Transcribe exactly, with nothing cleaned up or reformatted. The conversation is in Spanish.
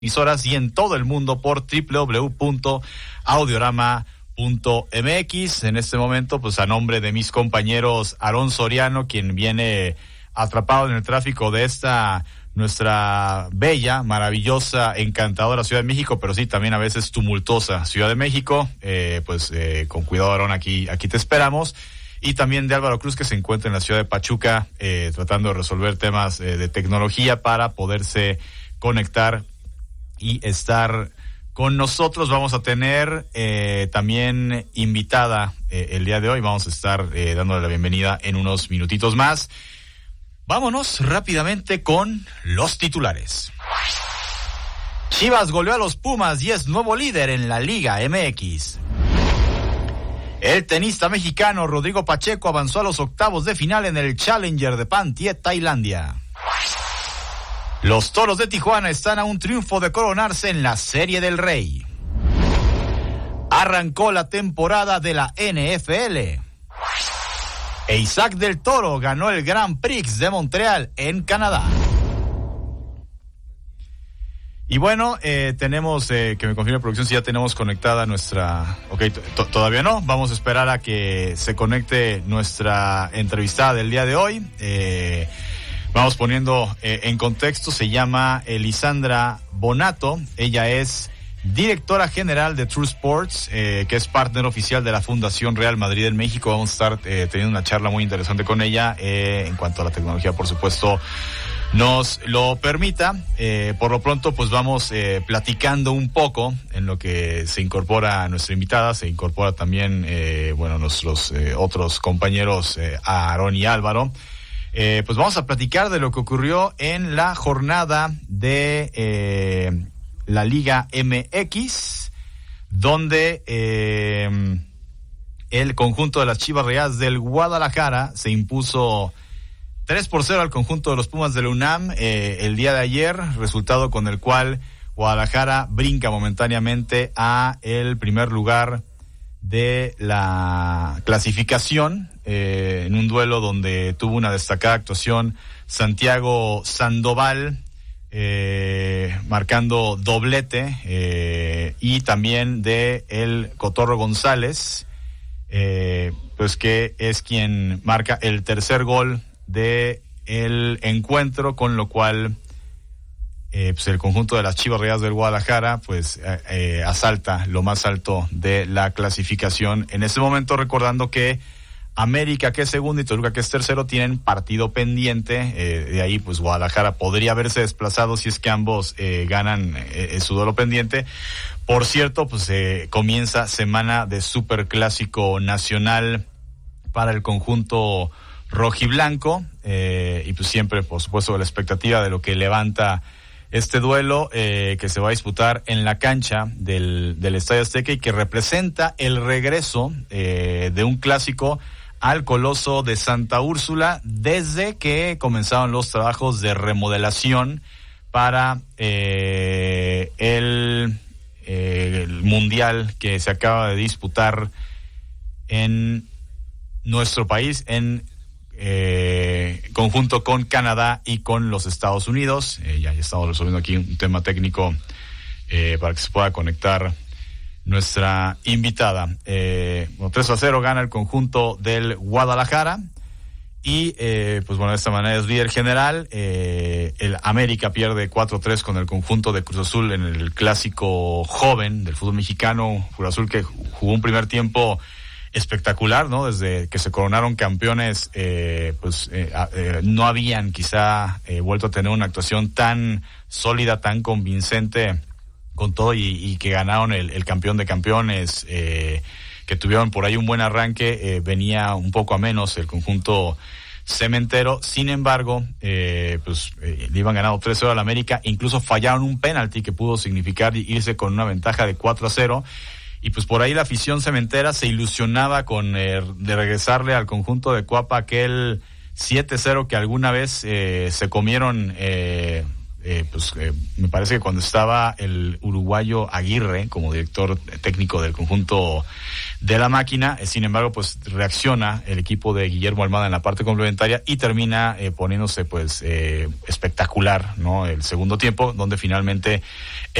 emisoras y en todo el mundo por doble u doble u doble u punto audiorama punto eme equis. En este momento, pues a nombre de mis compañeros Aarón Soriano, quien viene atrapado en el tráfico de esta nuestra bella, maravillosa, encantadora Ciudad de México, pero sí también a veces tumultuosa Ciudad de México, eh, pues eh, con cuidado, Aarón, aquí, aquí te esperamos. Y también de Álvaro Cruz, que se encuentra en la ciudad de Pachuca, eh, tratando de resolver temas eh, de tecnología para poderse conectar y estar con nosotros. Vamos a tener eh, también invitada eh, el día de hoy. Vamos a estar eh, dándole la bienvenida en unos minutitos más. Vámonos rápidamente con los titulares. Chivas goleó a los Pumas y es nuevo líder en la Liga eme equis. El tenista mexicano Rodrigo Pacheco avanzó a los octavos de final en el Challenger de Phantiet, Tailandia. Los Toros de Tijuana están a un triunfo de coronarse en la Serie del Rey. Arrancó la temporada de la ene efe ele. E Isaac del Toro ganó el Grand Prix de Montreal en Canadá. Y bueno, eh, tenemos, eh, que me confirme producción si ya tenemos conectada nuestra... Ok, t- t- todavía no, vamos a esperar a que se conecte nuestra entrevistada del día de hoy. Eh, vamos poniendo eh, en contexto, se llama Elisandra Bonato, ella es directora general de True Sports, eh, que es partner oficial de la Fundación Real Madrid en México. Vamos a estar eh, teniendo una charla muy interesante con ella eh, en cuanto a la tecnología, por supuesto, nos lo permita. Eh, por lo pronto, pues vamos eh, platicando un poco en lo que se incorpora nuestra invitada, se incorpora también, eh, bueno, nuestros eh, otros compañeros, eh, Aarón y Álvaro. Eh, pues vamos a platicar de lo que ocurrió en la jornada de eh, la Liga eme equis, donde eh, el conjunto de las Chivas Rayadas del Guadalajara se impuso tres por cero al conjunto de los Pumas de la UNAM eh, el día de ayer, resultado con el cual Guadalajara brinca momentáneamente a el primer lugar de la clasificación, eh, en un duelo donde tuvo una destacada actuación Santiago Sandoval, eh, marcando doblete, eh, y también de el Cotorro González, eh, pues que es quien marca el tercer gol de el encuentro, con lo cual eh, pues el conjunto de las Chivas Rayadas del Guadalajara pues eh, eh, asalta lo más alto de la clasificación en este momento, recordando que América, que es segundo, y Toluca, que es tercero, tienen partido pendiente. Eh, de ahí pues Guadalajara podría haberse desplazado si es que ambos eh, ganan eh, su duelo pendiente. Por cierto, pues eh, comienza semana de superclásico nacional para el conjunto rojiblanco, eh, y pues siempre, por supuesto, la expectativa de lo que levanta este duelo eh, que se va a disputar en la cancha del, del Estadio Azteca y que representa el regreso eh, de un clásico al Coloso de Santa Úrsula desde que comenzaron los trabajos de remodelación para eh, el, eh, el Mundial que se acaba de disputar en nuestro país, en Eh, conjunto con Canadá y con los Estados Unidos. Eh, ya, ya estamos resolviendo aquí un tema técnico eh, para que se pueda conectar nuestra invitada. Eh, bueno, tres a cero gana el conjunto del Guadalajara y eh, pues bueno, de esta manera es líder general. Eh, el América pierde cuatro a tres con el conjunto de Cruz Azul en el clásico joven del fútbol mexicano. Cruz Azul que jugó un primer tiempo espectacular, ¿no? Desde que se coronaron campeones, eh, pues eh, eh, no habían quizá eh, vuelto a tener una actuación tan sólida, tan convincente con todo y, y que ganaron el, el campeón de campeones, eh, que tuvieron por ahí un buen arranque. Eh, venía un poco a menos el conjunto cementero. Sin embargo, eh, pues eh, le iban ganando tres a cero al América, incluso fallaron un penalti que pudo significar irse con una ventaja de cuatro a cero. Y pues por ahí la afición cementera se ilusionaba con eh, de regresarle al conjunto de Cuapa aquel siete cero que alguna vez eh, se comieron, eh, eh, pues eh, me parece que cuando estaba el uruguayo Aguirre como director técnico del conjunto de la máquina. Eh, sin embargo, pues reacciona el equipo de Guillermo Almada en la parte complementaria y termina eh, poniéndose pues eh, espectacular, ¿no? El segundo tiempo, donde finalmente